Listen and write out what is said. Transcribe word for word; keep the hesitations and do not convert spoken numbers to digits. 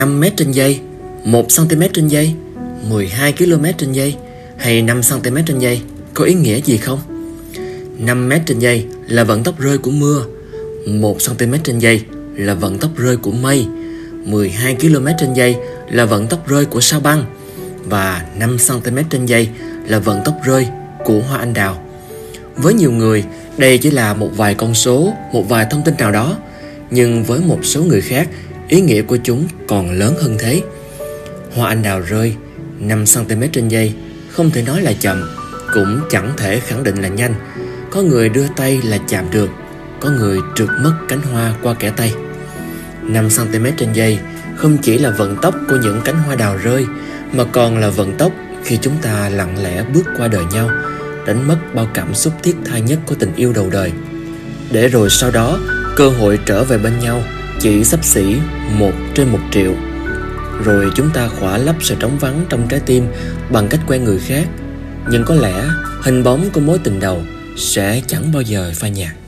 năm mét trên giây, một xăng-ti-mét trên giây, mười hai ki lô mét trên giây hay năm xăng-ti-mét trên giây có ý nghĩa gì không? năm mét trên giây là vận tốc rơi của mưa, một xăng-ti-mét trên giây là vận tốc rơi của mây, mười hai ki lô mét trên giây là vận tốc rơi của sao băng và năm xăng-ti-mét trên giây là vận tốc rơi của hoa anh đào. Với nhiều người, đây chỉ là một vài con số, một vài thông tin nào đó, nhưng với một số người khác, ý nghĩa của chúng còn lớn hơn thế. Hoa anh đào rơi năm xăng-ti-mét trên giây không thể nói là chậm, cũng chẳng thể khẳng định là nhanh. Có người đưa tay là chạm được, có người trượt mất cánh hoa qua kẽ tay. năm xăng-ti-mét trên giây không chỉ là vận tốc của những cánh hoa đào rơi, mà còn là vận tốc khi chúng ta lặng lẽ bước qua đời nhau, đánh mất bao cảm xúc thiết tha nhất của tình yêu đầu đời, để rồi sau đó cơ hội trở về bên nhau chỉ xấp xỉ một trên một triệu. Rồi chúng ta khỏa lấp sự trống vắng trong trái tim bằng cách quen người khác, nhưng có lẽ hình bóng của mối tình đầu sẽ chẳng bao giờ phai nhạt.